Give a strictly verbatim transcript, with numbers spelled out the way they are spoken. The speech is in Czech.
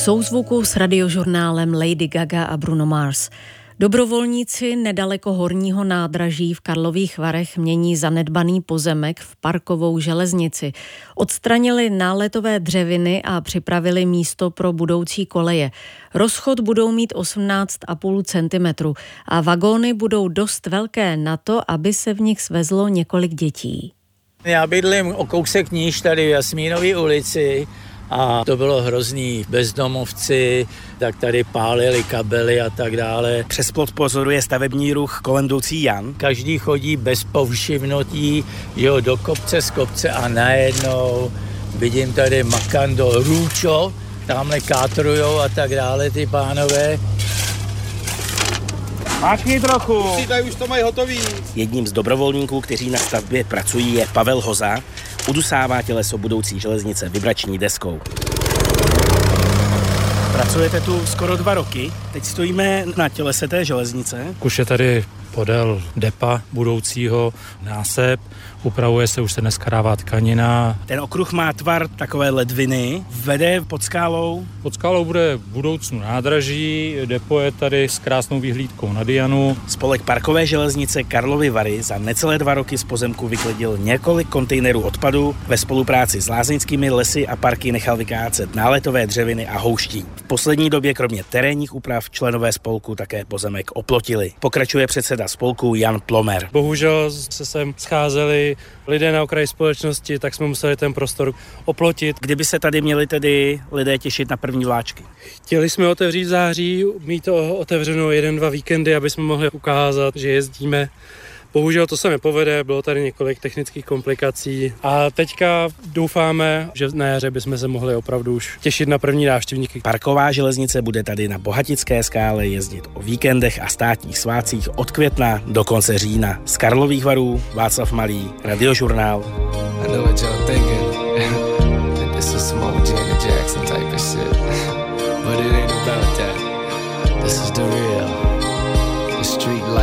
souzvuku s radiožurnálem Lady Gaga a Bruno Mars. Dobrovolníci nedaleko horního nádraží v Karlových Varech mění zanedbaný pozemek v parkovou železnici. Odstranili náletové dřeviny a připravili místo pro budoucí koleje. Rozchod budou mít osmnáct celá pět centimetru a vagóny budou dost velké na to, aby se v nich svezlo několik dětí. Já bydlím o kousek níž tady v Jasmínové ulici a to bylo hrozný. Bezdomovci, tak tady pálili kabely a tak dále. Přes plot pozoruje stavební ruch kolem jdoucí Jan. Každý chodí bez povšimnutí, že jo, do kopce z kopce a najednou vidím tady Makando, Růčo, tamhle kátrujou a tak dále ty pánové. Máčkni trochu. Tady už to mají hotový. Jedním z dobrovolníků, kteří na stavbě pracují, je Pavel Hoza. Udusává těleso budoucí železnice vibrační deskou. Pracujete tu skoro dva roky. Teď stojíme na tělese té železnice. Už je tady podél depa budoucího násep. Upravuje se, už se dneska dává tkanina. Ten okruh má tvar takové ledviny. Vede pod skálou. Pod skálou bude v budoucnu nádraží. Depo je tady s krásnou výhlídkou na Dianu. Spolek Parkové železnice Karlovy Vary za necelé dva roky z pozemku vyklidil několik kontejnerů odpadu. Ve spolupráci s lázeňskými lesy a parky nechal vykácet náletové dřeviny a houští. V poslední době kromě terénních úprav členové spolku také pozemek oplotili. Pokračuje předseda spolku Jan Plomer. Bohužel se sem scházeli lidé na okraji společnosti, tak jsme museli ten prostor oplotit. Kdyby se tady měli tedy lidé těšit na první vláčky? Chtěli jsme otevřít v září, mít to otevřeno jeden, dva víkendy, aby jsme mohli ukázat, že jezdíme. Bohužel to se nepovede, bylo tady několik technických komplikací a teďka doufáme, že na jaře bychom se mohli opravdu už těšit na první návštěvníky. Parková železnice bude tady na Bohatické skále jezdit o víkendech a státních svátcích od května do konce října. Z Karlových Varů Václav Malý, Radiožurnál. But it ain't about that. This is the real, the street life.